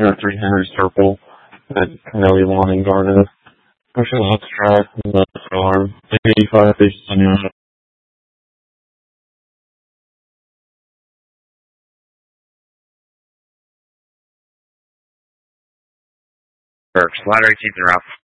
3 Henry Circle at Nelly Lawn and Garden. Actually, lots of track and the farm. 85 pages on your Slider 18 route.